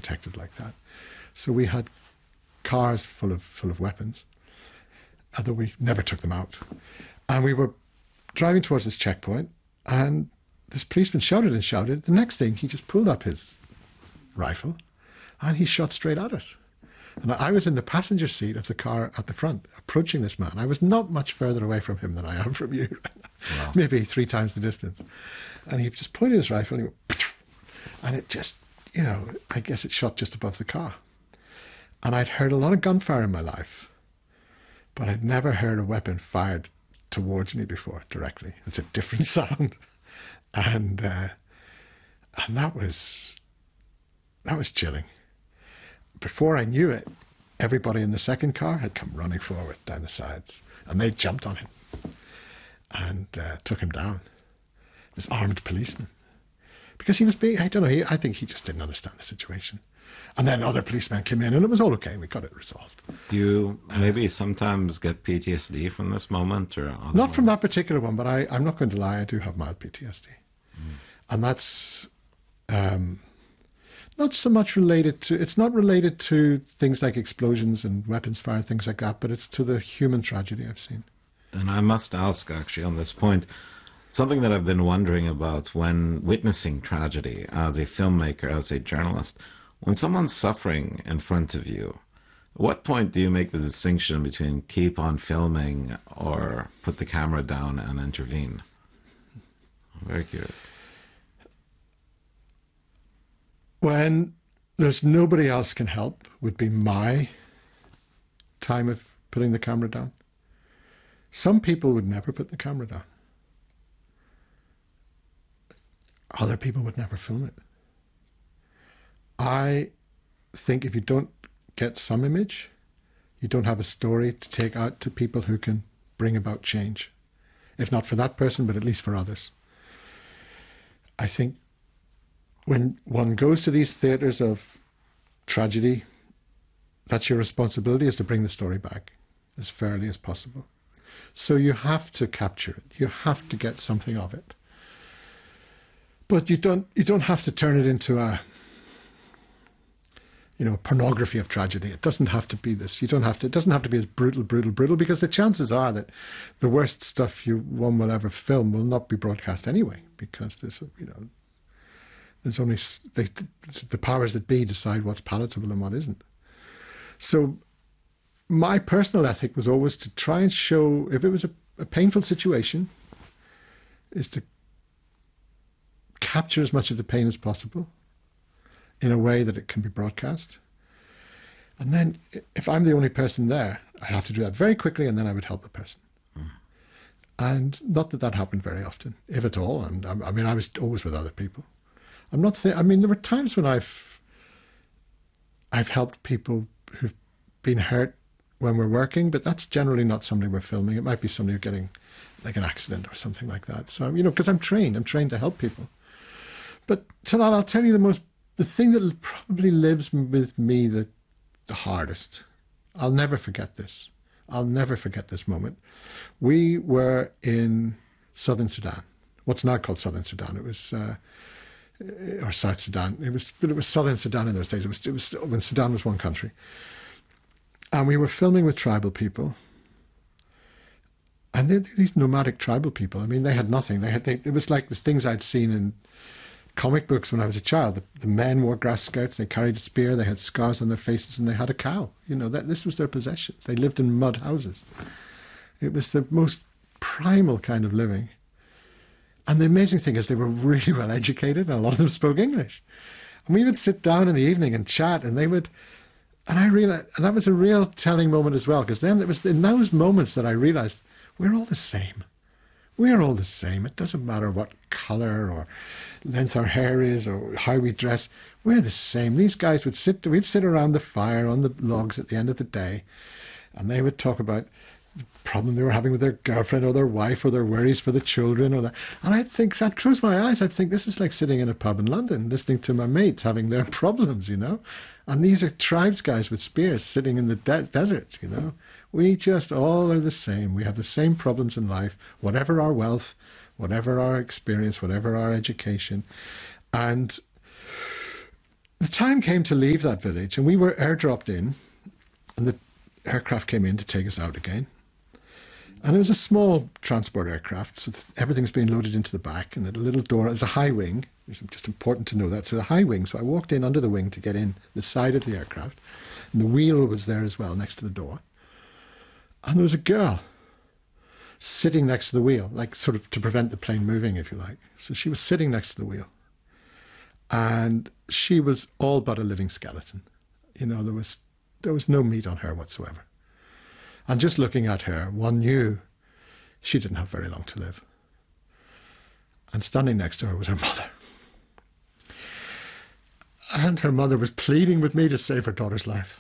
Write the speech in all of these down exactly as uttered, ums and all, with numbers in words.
protected like that. So we had cars full of full of weapons, although we never took them out. And we were driving towards this checkpoint, and this policeman shouted and shouted. The next thing, he just pulled up his rifle, and he shot straight at us. And I was in the passenger seat of the car at the front, approaching this man. I was not much further away from him than I am from you. Wow. Maybe three times the distance. And he just pointed his rifle, and he went, and it just, you know, I guess it shot just above the car. And I'd heard a lot of gunfire in my life, but I'd never heard a weapon fired towards me before directly. It's a different sound. And uh, and that was that was chilling. Before I knew it, everybody in the second car had come running forward down the sides, and they jumped on him and uh, took him down. This armed policeman, because he was being, I don't know, he, I think he just didn't understand the situation. And then other policemen came in, and it was all okay. We got it resolved. Do you maybe uh, sometimes get P T S D from this moment, or not ones? From that particular one? But I, I'm not going to lie, I do have mild P T S D, mm. and that's. Um, Not so much related to, it's not related to things like explosions and weapons fire and things like that, but it's to the human tragedy I've seen. And I must ask, actually, on this point, something that I've been wondering about when witnessing tragedy as a filmmaker, as a journalist, when someone's suffering in front of you, at what point do you make the distinction between keep on filming or put the camera down and intervene? I'm very curious. When there's nobody else can help would be my time of putting the camera down. Some people would never put the camera down. Other people would never film it. I think if you don't get some image, you don't have a story to take out to people who can bring about change. If not for that person, but at least for others. I think when one goes to these theatres of tragedy, that's your responsibility, is to bring the story back as fairly as possible. So you have to capture it. You have to get something of it. But you don't you don't have to turn it into a you know, pornography of tragedy. It doesn't have to be this. You don't have to, it doesn't have to be as brutal, brutal, brutal, because the chances are that the worst stuff you one will ever film will not be broadcast anyway, because there's, you know, there's only, they, the powers that be decide what's palatable and what isn't. So my personal ethic was always to try and show, if it was a, a painful situation, is to capture as much of the pain as possible in a way that it can be broadcast. And then if I'm the only person there, I have to do that very quickly, and then I would help the person. Mm. And not that that happened very often, if at all. And I, I mean, I was always with other people. I'm not saying, I mean, there were times when I've, I've helped people who've been hurt when we're working, but that's generally not somebody we're filming. It might be somebody getting like an accident or something like that. So, you know, because I'm trained, I'm trained to help people. But Talat, I'll tell you the most, the thing that probably lives with me the, the hardest, I'll never forget this. I'll never forget this moment. We were in southern Sudan, what's now called southern Sudan. It was, uh, or South Sudan. It was, but it was southern Sudan in those days. It was, it was when Sudan was one country. And we were filming with tribal people. And they're these nomadic tribal people. I mean, they had nothing. They had, they, it was like the things I'd seen in comic books when I was a child. The, the men wore grass skirts, they carried a spear, they had scars on their faces, and they had a cow. You know, that this was their possessions. They lived in mud houses. It was the most primal kind of living. And the amazing thing is they were really well educated, and a lot of them spoke English. And we would sit down in the evening and chat, and they would, and I realized, and that was a real telling moment as well, because then it was in those moments that I realized we're all the same. We're all the same. It doesn't matter what colour or length our hair is or how we dress. We're the same. These guys would sit, we'd sit around the fire on the logs at the end of the day, and they would talk about the problem they were having with their girlfriend or their wife or their worries for the children or that. And I'd think, I'd close my eyes, I'd think, this is like sitting in a pub in London, listening to my mates having their problems, you know. And these are tribes guys with spears sitting in the de- desert, you know. We just all are the same. We have the same problems in life, whatever our wealth, whatever our experience, whatever our education. And the time came to leave that village, and we were airdropped in, and the aircraft came in to take us out again. And it was a small transport aircraft, so everything's being loaded into the back, and the little door, it's a high wing, it's just important to know that, so the high wing, so I walked in under the wing to get in the side of the aircraft, and the wheel was there as well, next to the door. And there was a girl sitting next to the wheel, like sort of to prevent the plane moving, if you like. So she was sitting next to the wheel. And she was all but a living skeleton. You know, there was there was no meat on her whatsoever. And just looking at her, one knew she didn't have very long to live. And standing next to her was her mother. And her mother was pleading with me to save her daughter's life.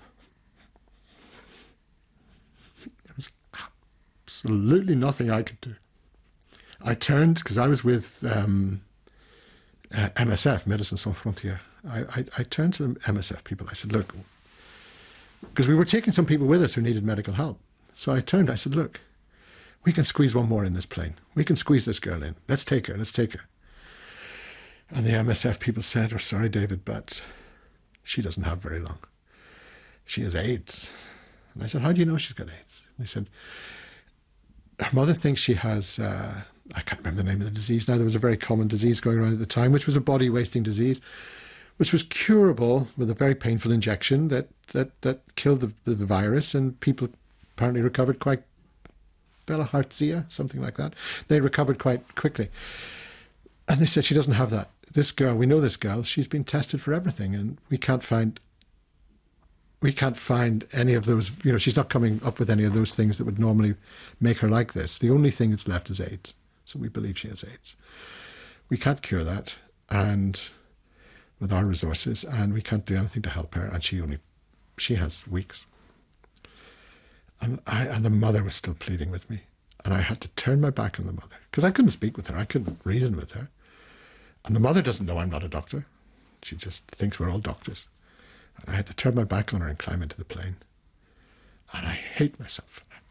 There was absolutely nothing I could do. I turned, because I was with um, uh, M S F, Médecins Sans Frontières. I, I, I turned to the M S F people. I said, look, because we were taking some people with us who needed medical help. So I turned, I said, look, we can squeeze one more in this plane. We can squeeze this girl in. Let's take her, let's take her. And the M S F people said, oh, sorry, David, but she doesn't have very long. She has AIDS. And I said, how do you know she's got AIDS? And they said, her mother thinks she has, uh, I can't remember the name of the disease now. There was a very common disease going around at the time, which was a body-wasting disease, which was curable with a very painful injection that, that, that killed the, the, the virus, and people apparently recovered quite, Bilharzia, something like that. They recovered quite quickly. And they said, she doesn't have that. This girl, we know this girl, she's been tested for everything, and we can't find we can't find any of those, you know, she's not coming up with any of those things that would normally make her like this. The only thing that's left is AIDS. So we believe she has AIDS. We can't cure that, and with our resources, and we can't do anything to help her, and she only, she has weeks. And I, and the mother was still pleading with me, and I had to turn my back on the mother, because I couldn't speak with her, I couldn't reason with her. And the mother doesn't know I'm not a doctor. She just thinks we're all doctors. And I had to turn my back on her and climb into the plane. And I hate myself for that.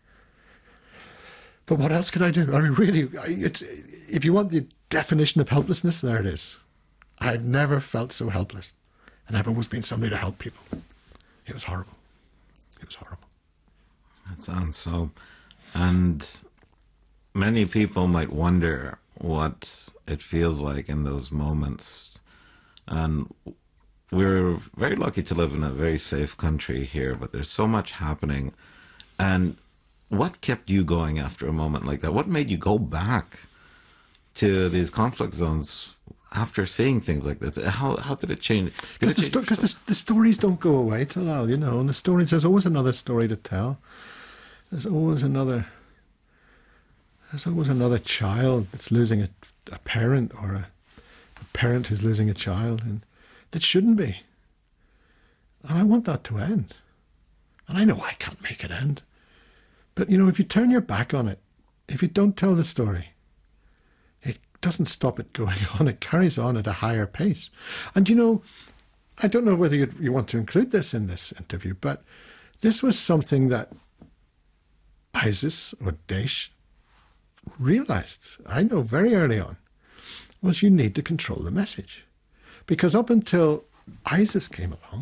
But what else could I do? I mean, really, it's, if you want the definition of helplessness, there it is. I've never felt so helpless. And I've always been somebody to help people. It was horrible. It was horrible. That sounds so. And many people might wonder what it feels like in those moments. And we're very lucky to live in a very safe country here, but there's so much happening. And what kept you going after a moment like that? What made you go back to these conflict zones after seeing things like this? How how did it change? Because the, sto- the, the stories don't go away, Talal, you know, and the stories, there's always another story to tell. There's always another, there's always another child that's losing a, a parent, or a, a parent who's losing a child, and that shouldn't be. And I want that to end. And I know I can't make it end. But, you know, if you turn your back on it, if you don't tell the story, it doesn't stop it going on. It carries on at a higher pace. And, you know, I don't know whether you you want to include this in this interview, but this was something that ISIS or Daesh realized, I know very early on, was you need to control the message. Because up until ISIS came along,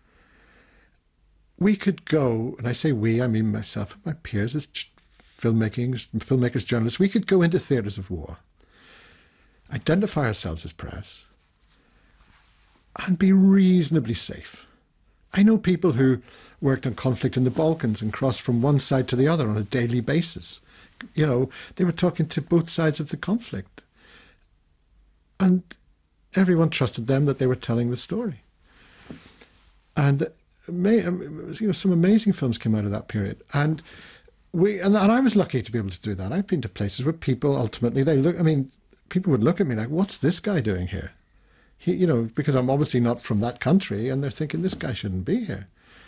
we could go, and I say we, I mean myself and my peers as filmmakers, filmmakers, journalists, we could go into theatres of war, identify ourselves as press, and be reasonably safe. I know people who worked on conflict in the Balkans and crossed from one side to the other on a daily basis. You know, they were talking to both sides of the conflict. And everyone trusted them that they were telling the story. And you know, some amazing films came out of that period. And we and, and I was lucky to be able to do that. I've been to places where people ultimately, they look, I mean, people would look at me like, what's this guy doing here? He, you know, because I'm obviously not from that country, and they're thinking, this guy shouldn't be here.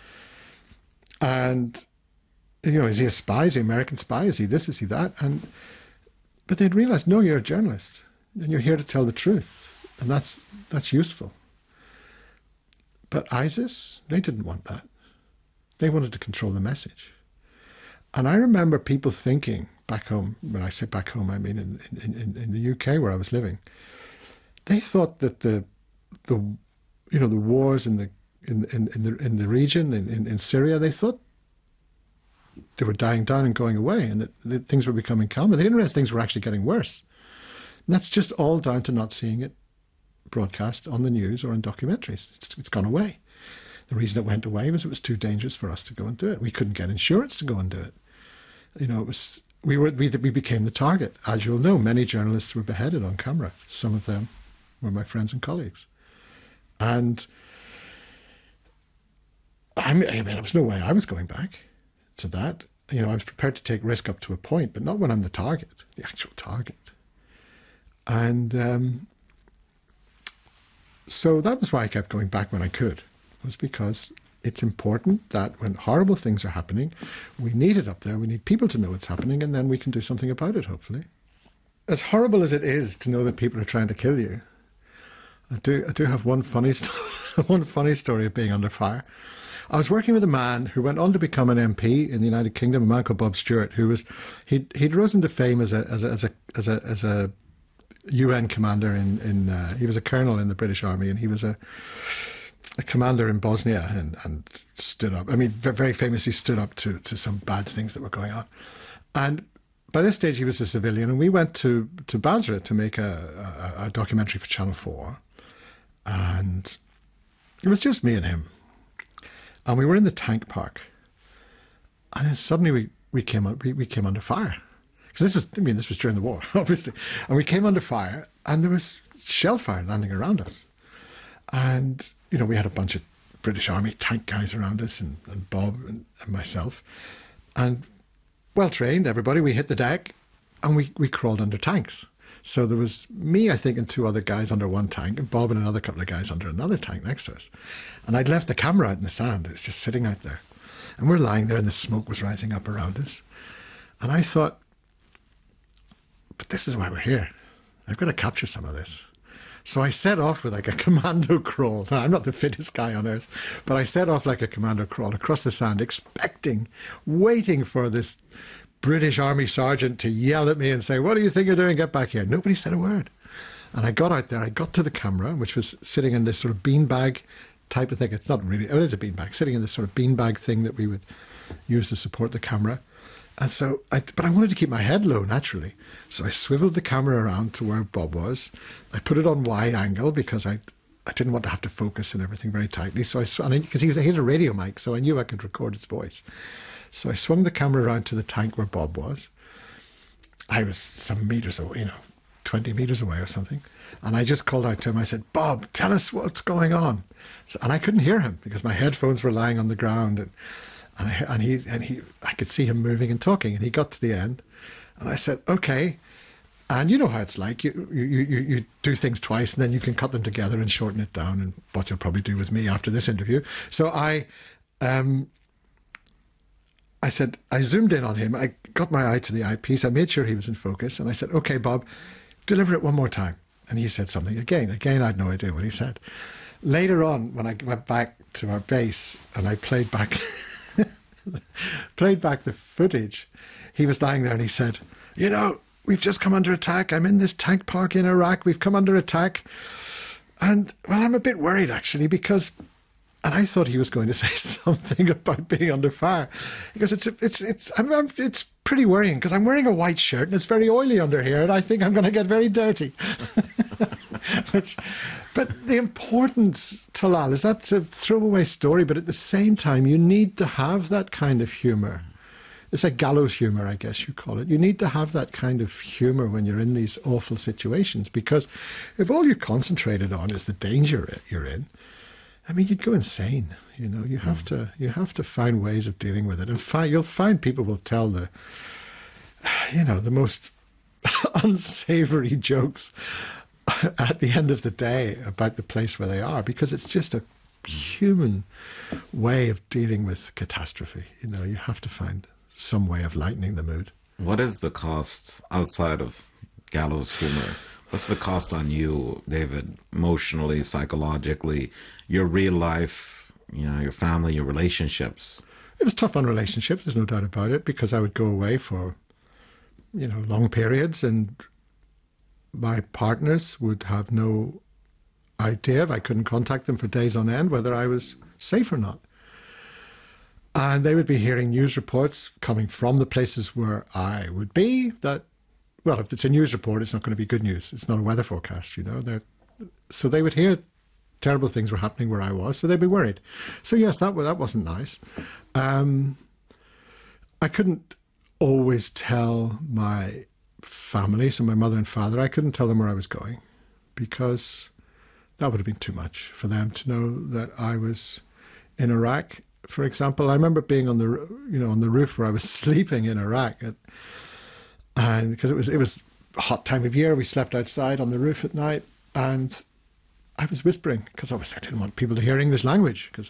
And, you know, is he a spy? Is he an American spy? Is he this? Is he that? And but they'd realised, no, you're a journalist, and you're here to tell the truth, and that's that's useful. But ISIS, they didn't want that. They wanted to control the message. And I remember people thinking back home, when I say back home, I mean in, in, in, in the U K where I was living, they thought that the, the you know, the wars in the in in, in the in the region in, in, in Syria, they thought they were dying down and going away, and that, that things were becoming calmer. They didn't realize things were actually getting worse. And that's just all down to not seeing it broadcast on the news or in documentaries. It's, it's gone away. The reason it went away was it was too dangerous for us to go and do it. We couldn't get insurance to go and do it. You know, it was we were we, we became the target. As you'll know, many journalists were beheaded on camera. Some of them were my friends and colleagues. And I mean, I mean, there was no way I was going back to that. You know, I was prepared to take risk up to a point, but not when I'm the target, the actual target. And um, so that was why I kept going back when I could, was because it's important that when horrible things are happening, we need it up there. We need people to know what's happening, and then we can do something about it, hopefully. As horrible as it is to know that people are trying to kill you, I do I do have one funny sto- one funny story of being under fire. I was working with a man who went on to become an M P in the United Kingdom, a man called Bob Stewart, who was he'd he'd risen to fame as a as a as a as a, as a U N commander in in uh, he was a colonel in the British Army, and he was a a commander in Bosnia, and, and stood up. I mean, very famously stood up to to some bad things that were going on. And by this stage, he was a civilian, and we went to to Basra to make a, a, a documentary for Channel Four, and it was just me and him. And we were in the tank park, and then suddenly we we came we, we came under fire, because this was I mean this was during the war, obviously, and we came under fire, and there was shell fire landing around us, and you know we had a bunch of British Army tank guys around us, and, and Bob and, and myself, and well trained everybody. We hit the deck, and we we crawled under tanks. So there was me, I think, and two other guys under one tank, and Bob and another couple of guys under another tank next to us. And I'd left the camera out in the sand. It was just sitting out there. And we're lying there, and the smoke was rising up around us. And I thought, but this is why we're here. I've got to capture some of this. So I set off with like a commando crawl. Now, I'm not the fittest guy on earth, but I set off like a commando crawl across the sand, expecting, waiting for this British Army sergeant to yell at me and say, "What do you think you're doing? Get back here." Nobody said a word. And I got out there, I got to the camera, which was sitting in this sort of beanbag type of thing. It's not really, oh, it is a beanbag, sitting in this sort of beanbag thing that we would use to support the camera. And so, I, but I wanted to keep my head low, naturally. So I swiveled the camera around to where Bob was. I put it on wide angle because I I didn't want to have to focus and everything very tightly. So I, because he was, he had a radio mic, so I knew I could record his voice. So I swung the camera around to the tank where Bob was. I was some meters away, you know, twenty meters away or something. And I just called out to him. I said, "Bob, tell us what's going on." So, and I couldn't hear him because my headphones were lying on the ground. And, and, I, and, he, and he, I could see him moving and talking. And he got to the end. And I said, "Okay." And you know how it's like. You, you, you, you do things twice, and then you can cut them together and shorten it down. And what you'll probably do with me after this interview. So I... Um, I said, I zoomed in on him. I got my eye to the eyepiece. I made sure he was in focus. And I said, "Okay, Bob, deliver it one more time." And he said something again. Again, I had no idea what he said. Later on, when I went back to our base and I played back, played back the footage, he was lying there and he said, "You know, we've just come under attack. I'm in this tank park in Iraq. We've come under attack. And, well, I'm a bit worried, actually, because..." And I thought he was going to say something about being under fire, because it's it's it's I'm, I'm, it's pretty worrying because I'm wearing a white shirt and it's very oily under here, and I think I'm going to get very dirty. Which, but the importance, Talal, is that's a throwaway story, but at the same time, you need to have that kind of humour. It's like gallows humour, I guess you call it. You need to have that kind of humour when you're in these awful situations, because if all you're concentrated on is the danger you're in, I mean, you'd go insane. You know, you have mm. to you have to find ways of dealing with it, and find, you'll find people will tell the, you know, the most unsavoury jokes at the end of the day about the place where they are, because it's just a human way of dealing with catastrophe. You know, you have to find some way of lightening the mood. What is the cost outside of gallows humor? What's the cost on you, David, emotionally, psychologically, your real life, you know, your family, your relationships? It was tough on relationships, there's no doubt about it, because I would go away for, you know, long periods, and my partners would have no idea, if I couldn't contact them for days on end, whether I was safe or not. And they would be hearing news reports coming from the places where I would be that, well, if it's a news report, it's not going to be good news. It's not a weather forecast, you know. They're, so they would hear terrible things were happening where I was, so they'd be worried. So yes, that, that wasn't nice. Um, I couldn't always tell my family, so my mother and father, I couldn't tell them where I was going because that would have been too much for them to know that I was in Iraq. For example, I remember being on the you know on the roof where I was sleeping in Iraq, at, and because it was it was a hot time of year, we slept outside on the roof at night, and I was whispering because obviously I didn't want people to hear English language. Because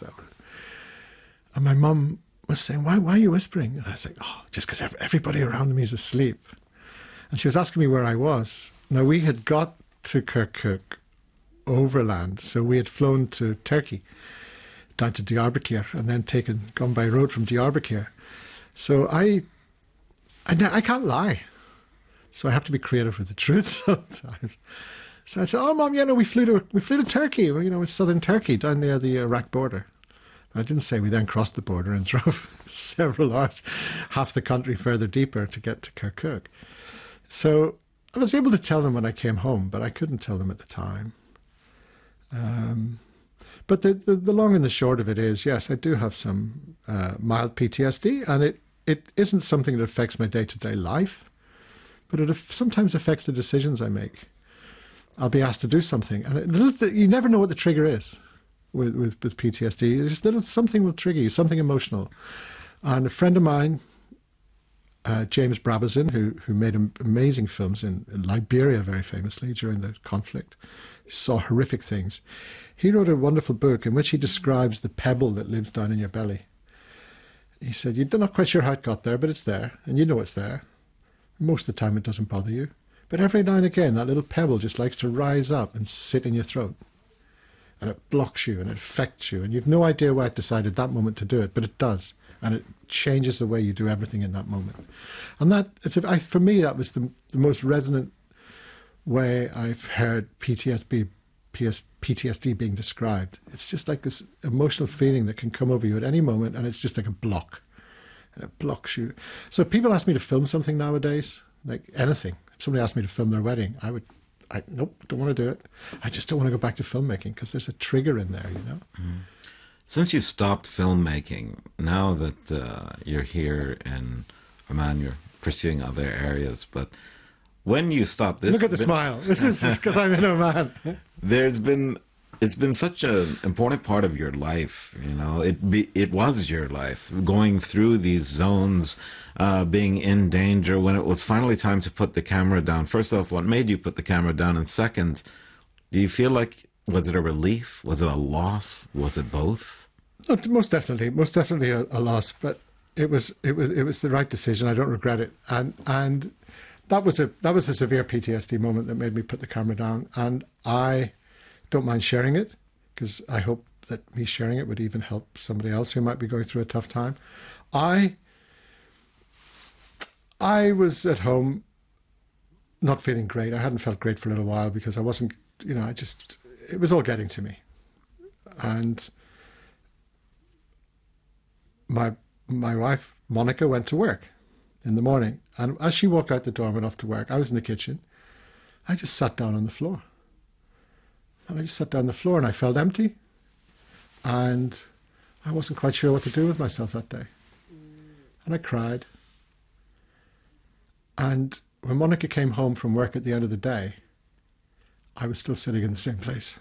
and my mum was saying, "Why why are you whispering?" And I was like, "Oh, just because everybody around me is asleep." And she was asking me where I was. Now we had got to Kirkuk overland, so we had flown to Turkey, down to Diyarbakir, and then taken, gone by road from Diyarbakir. So I, I, I can't lie. So I have to be creative with the truth sometimes. So I said, "Oh, Mom, yeah, no, we flew to we flew to Turkey. Well, you know, it's southern Turkey, down near the Iraq border." And I didn't say we then crossed the border and drove several hours, half the country further deeper to get to Kirkuk. So I was able to tell them when I came home, but I couldn't tell them at the time. Um. But the, the, the long and the short of it is, yes, I do have some uh, mild P T S D, and it, it isn't something that affects my day-to-day life, but it af- sometimes affects the decisions I make. I'll be asked to do something, and it, little th- you never know what the trigger is with, with, with P T S D. It's just little something will trigger you, something emotional. And a friend of mine, uh, James Brabazon, who, who made amazing films in, in Liberia very famously during the conflict, saw horrific things. He wrote a wonderful book in which he describes the pebble that lives down in your belly. He said, "You're not quite sure how it got there, but it's there, and you know it's there. Most of the time it doesn't bother you. But every now and again, that little pebble just likes to rise up and sit in your throat. And it blocks you, and it affects you, and you've no idea why it decided that moment to do it, but it does. And it changes the way you do everything in that moment." And that, it's a, I, for me, that was the, the most resonant way I've heard P T S D P T S D being described. It's just like this emotional feeling that can come over you at any moment, and it's just like a block, and it blocks you. So people ask me to film something nowadays, like anything. If somebody asked me to film their wedding, I would, I nope, don't want to do it. I just don't want to go back to filmmaking because there's a trigger in there, you know. Mm. Since you stopped filmmaking, now that uh, you're here in Oman, you're pursuing other areas, but when you stop this... Look at the been, smile. This is because I'm in Oman. There's been... It's been such an important part of your life, you know. It be, it was your life, going through these zones, uh, being in danger. When it was finally time to put the camera down, first off, what made you put the camera down? And second, do you feel like, was it a relief? Was it a loss? Was it both? No, most definitely. Most definitely a, a loss. But it was, it was, it was the right decision. I don't regret it. And... and That was a that was a severe P T S D moment that made me put the camera down, and I don't mind sharing it because I hope that me sharing it would even help somebody else who might be going through a tough time. I I was at home not feeling great. I hadn't felt great for a little while because I wasn't, you know, I just, it was all getting to me. And my my wife, Monica, went to work in the morning. And as she walked out the door and went off to work, I was in the kitchen. I just sat down on the floor. And I just sat down on the floor and I felt empty. And I wasn't quite sure what to do with myself that day. And I cried. And when Monica came home from work at the end of the day, I was still sitting in the same place.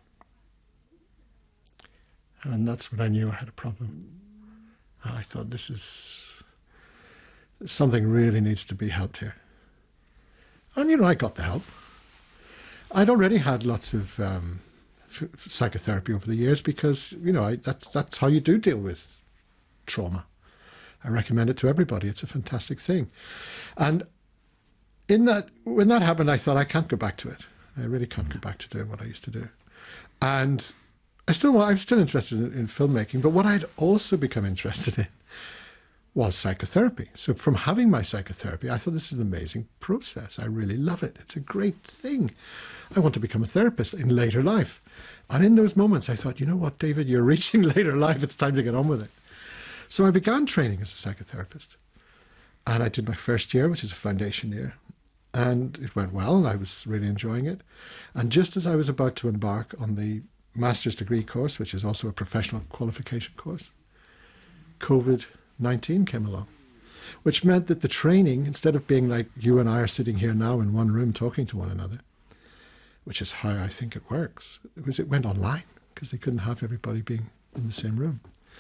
And that's when I knew I had a problem. And I thought, this is... something really needs to be helped here. And, you know, I got the help. I'd already had lots of um, f- psychotherapy over the years because, you know, I, that's that's how you do deal with trauma. I recommend it to everybody. It's a fantastic thing. And in that, when that happened, I thought, I can't go back to it. I really can't go back to doing what I used to do. And I still, I'm still interested in, in filmmaking, but what I'd also become interested in was psychotherapy. So from having my psychotherapy, I thought, this is an amazing process. I really love it. It's a great thing. I want to become a therapist in later life. And in those moments, I thought, you know what, David, you're reaching later life. It's time to get on with it. So I began training as a psychotherapist. And I did my first year, which is a foundation year. And it went well, and I was really enjoying it. And just as I was about to embark on the master's degree course, which is also a professional qualification course, COVID nineteen came along, which meant that the training, instead of being like you and I are sitting here now in one room talking to one another, which is how I think it works, it was it went online because they couldn't have everybody being in the same room.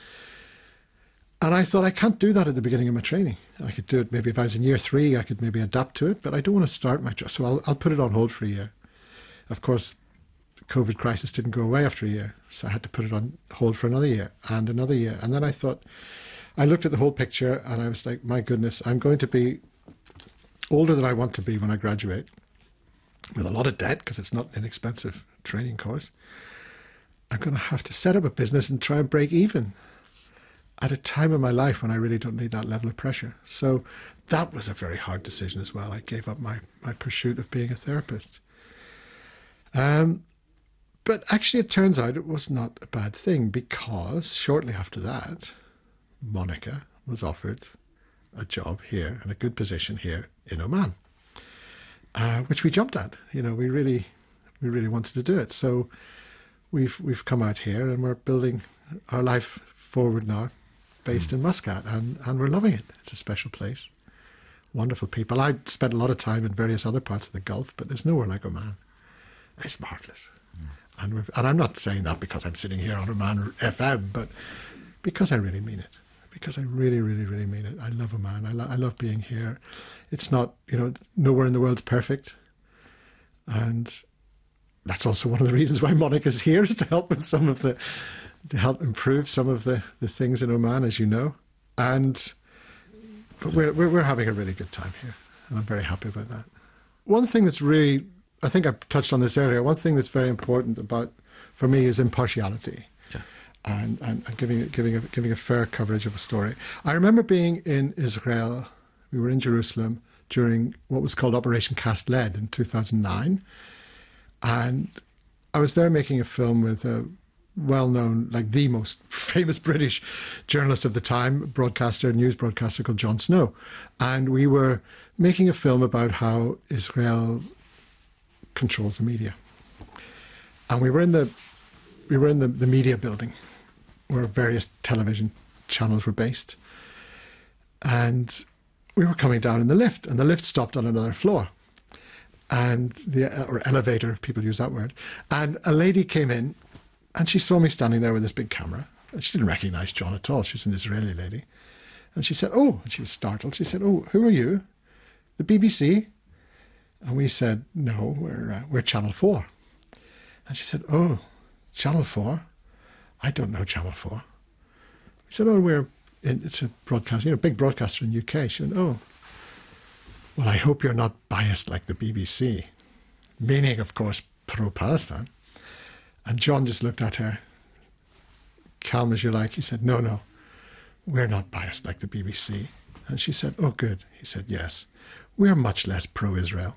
And I thought, I can't do that at the beginning of my training. I could do it maybe if I was in year three, I could maybe adapt to it, but I don't want to start my job. So I'll, I'll put it on hold for a year. Of course, the COVID crisis didn't go away after a year, so I had to put it on hold for another year and another year. And then I thought, I looked at the whole picture and I was like, my goodness, I'm going to be older than I want to be when I graduate, with a lot of debt because it's not an inexpensive training course. I'm going to have to set up a business and try and break even at a time in my life when I really don't need that level of pressure. So that was a very hard decision as well. I gave up my, my pursuit of being a therapist. Um, but actually it turns out it was not a bad thing, because shortly after that, Monica was offered a job here and a good position here in Oman, uh, which we jumped at. You know, we really, we really wanted to do it. So we've we've come out here and we're building our life forward now, based in Muscat, and, and we're loving it. It's a special place, wonderful people. I spent a lot of time in various other parts of the Gulf, but there's nowhere like Oman. It's marvellous. Mm. And, we've, and I'm not saying that because I'm sitting here on Oman F M, but because I really mean it. Because I really, really, really mean it. I love Oman. I, lo- I love being here. It's not, you know, nowhere in the world's perfect. And that's also one of the reasons why Monica's here, is to help with some of the, to help improve some of the, the things in Oman, as you know. And, but we're, we're, we're having a really good time here. And I'm very happy about that. One thing that's really, I think I touched on this earlier, one thing that's very important about, for me, is impartiality. And, and, and giving giving a, giving a fair coverage of a story. I remember being in Israel. We were in Jerusalem during what was called Operation Cast Lead in two thousand nine, and I was there making a film with a well-known, like the most famous British journalist of the time, broadcaster, news broadcaster called Jon Snow, and we were making a film about how Israel controls the media, and we were in the we were in the, the media building, where various television channels were based. And we were coming down in the lift, and the lift stopped on another floor. And the, or elevator, if people use that word. And a lady came in, and she saw me standing there with this big camera. And she didn't recognize John at all. She's an Israeli lady. And she said, oh, and she was startled. She said, oh, who are you? The B B C? And we said, no, we're, uh, we're Channel four. And she said, oh, Channel four? I don't know Channel four. We said, oh, we're, in, it's a broadcaster, you know, big broadcaster in the U K. She went, oh, well, I hope you're not biased like the B B C. Meaning, of course, pro-Palestine. And John just looked at her, calm as you like. He said, no, no, we're not biased like the B B C. And she said, oh, good. He said, yes, we're much less pro-Israel.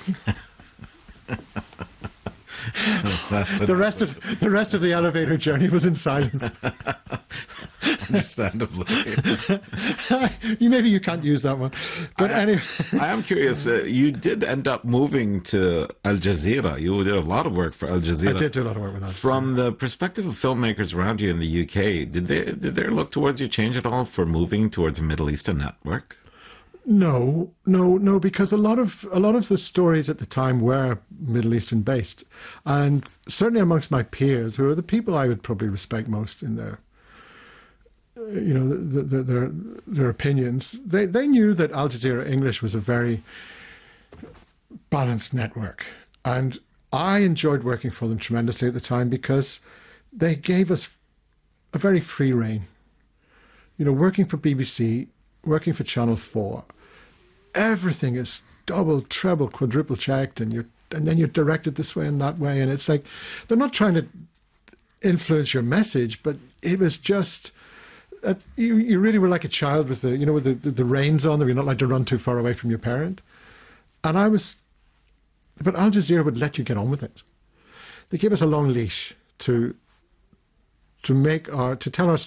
the rest of the rest of the elevator journey was in silence. Understandably. Maybe you can't use that one. But I, anyway. I am curious. Uh, you did end up moving to Al Jazeera. You did a lot of work for Al Jazeera. I did do a lot of work with Al Jazeera. From the perspective of filmmakers around you in the U K, did they did they look towards you change at all for moving towards a Middle Eastern network? No, no, no, because a lot of a lot of the stories at the time were Middle Eastern based, and certainly amongst my peers, who are the people I would probably respect most in their, you know, the, the, their their opinions, they they knew that Al Jazeera English was a very balanced network, and I enjoyed working for them tremendously at the time because they gave us a very free rein. You know, working for B B C, working for Channel four. Everything is double, treble, quadruple checked, and you're and then you're directed this way and that way, and it's like they're not trying to influence your message, but it was just uh, you, you really were like a child with the, you know, with the, the, the reins on them. You're not allowed to run too far away from your parent. And I was, but Al Jazeera would let you get on with it. They gave us a long leash to to make our, to tell our